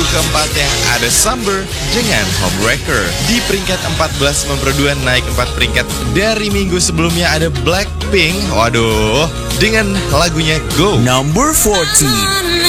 keempatnya ada Summer dengan Homewrecker. Di peringkat 14 nomor 2 naik 4 peringkat dari minggu sebelumnya ada Blackpink. Waduh, dengan lagunya Go. Number 14.